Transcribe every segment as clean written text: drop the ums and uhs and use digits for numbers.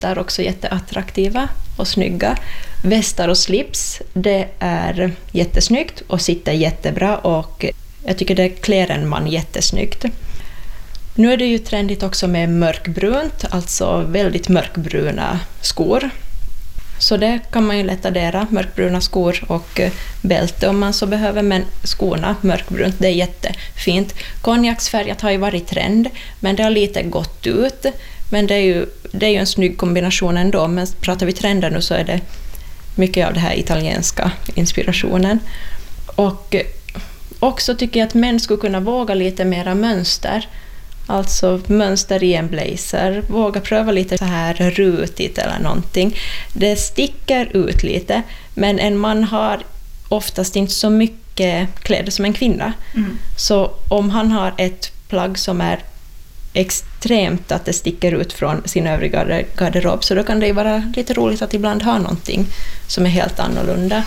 är också jätteattraktiva och snygga. Västar och slips, det är jättesnyggt och sitter jättebra och jag tycker det klär en man jättesnyggt. Nu är det ju trendigt också med mörkbrunt, alltså väldigt mörkbruna skor. Så det kan man ju lätt addera, mörkbruna skor och bälte om man så behöver, men skorna mörkbrunt, det är jättefint. Konjaksfärgat har ju varit trend, men det har lite gått ut. Men det är ju en snygg kombination ändå, men pratar vi trender nu så är det mycket av det här italienska inspirationen. Och också tycker jag att män skulle kunna våga lite mera mönster. Alltså mönster i en blazer. Våga pröva lite så här rutigt eller någonting. Det sticker ut lite, men en man har oftast inte så mycket kläder som en kvinna. Så om han har ett plagg som är extremt att det sticker ut från sin övriga garderob, så då kan det ju vara lite roligt att ibland ha någonting som är helt annorlunda.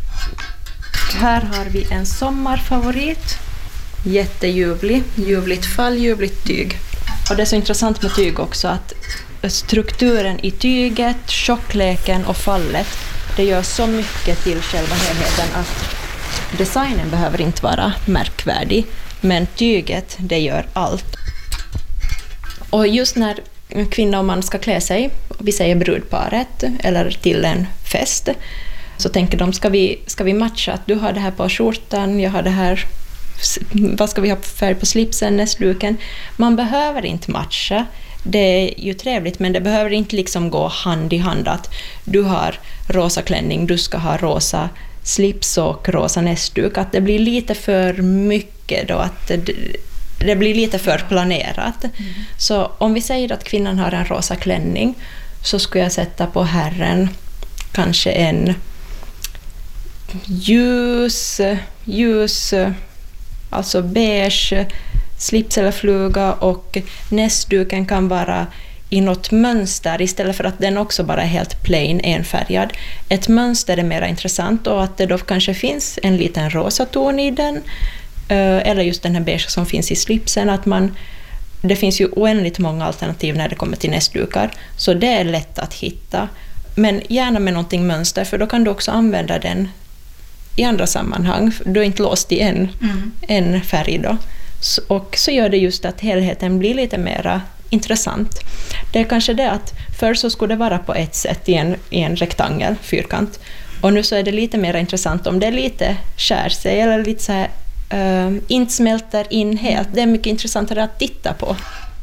Här har vi en sommarfavorit. Jätteljuvlig, ljuvligt fall, ljuvligt tyg. Och det är så intressant med tyg också att strukturen i tyget, tjockleken och fallet, det gör så mycket till själva helheten att designen behöver inte vara märkvärdig, men tyget, det gör allt. Och just när kvinna och man ska klä sig, vi säger brudparet eller till en fest, så tänker de, ska vi matcha att du har det här på skjortan, jag har det här, vad ska vi ha för färg på slipsen, näsduken? Man behöver inte matcha. Det är ju trevligt, men det behöver inte liksom gå hand i hand att du har rosa klänning, du ska ha rosa slips och rosa näsduk. Att det blir lite för mycket då, att det blir lite för planerat. Så om vi säger att kvinnan har en rosa klänning, så skulle jag sätta på herren kanske en ljus, alltså beige slips eller fluga, och näsduken kan vara i något mönster istället för att den också bara är helt plain, enfärgad. Ett mönster är mer intressant, och att det då kanske finns en liten rosa ton i den, eller just den här beige som finns i slipsen. Att det finns ju oändligt många alternativ när det kommer till näsdukar, så det är lätt att hitta. Men gärna med någonting mönster, för då kan du också använda den i andra sammanhang. Du är inte låst i en färg då. Och så gör det just att helheten blir lite mer intressant. Det är kanske det att förr så skulle det vara på ett sätt i en rektangel, fyrkant. Och nu så är det lite mer intressant om det lite skär sig eller lite så här inte smälter in helt. Det är mycket intressantare att titta på.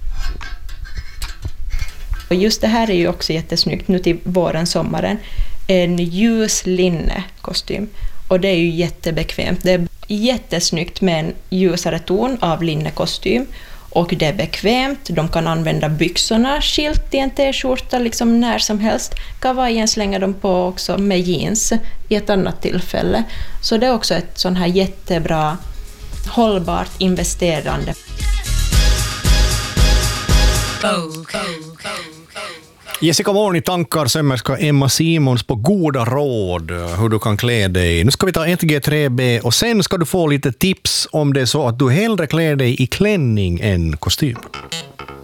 Och just det här är ju också jättesnyggt nu till våren, sommaren. En ljus linnekostym. Och det är ju jättebekvämt. Det är jättesnyggt med en ljusare ton av linnekostym. Och det är bekvämt. De kan använda byxorna skilt i en t-skjorta liksom när som helst. Kavajen slänger de på också med jeans i ett annat tillfälle. Så det är också ett sån här jättebra, hållbart investerande. Jessica Morni tankar sömmerska Emma Simons på goda råd hur du kan klä dig. Nu ska vi ta 1G3B och sen ska du få lite tips om det är så att du hellre klär dig i klänning än kostym.